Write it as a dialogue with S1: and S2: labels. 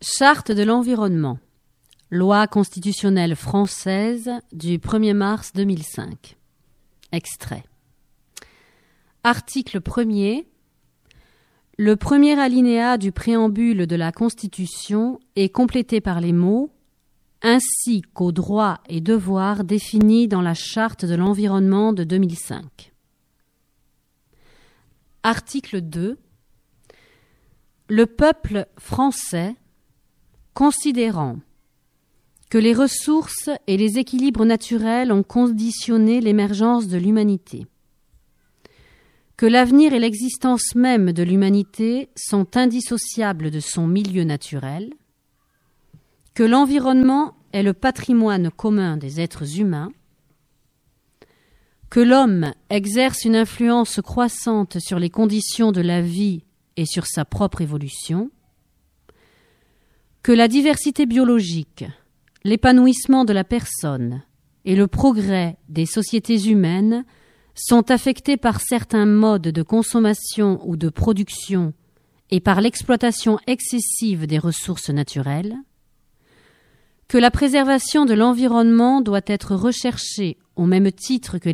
S1: Charte de l'environnement. Loi constitutionnelle française du 1er mars 2005. Extrait. Article 1er. Le premier alinéa du préambule de la Constitution est complété par les mots « ainsi qu'aux droits et devoirs définis dans la Charte de l'environnement de 2005 ». Article 2. Le peuple français, considérant que les ressources et les équilibres naturels ont conditionné l'émergence de l'humanité, que l'avenir et l'existence même de l'humanité sont indissociables de son milieu naturel, que l'environnement est le patrimoine commun des êtres humains, que l'homme exerce une influence croissante sur les conditions de la vie et sur sa propre évolution, que la diversité biologique, l'épanouissement de la personne et le progrès des sociétés humaines sont affectés par certains modes de consommation ou de production et par l'exploitation excessive des ressources naturelles, que la préservation de l'environnement doit être recherchée au même titre que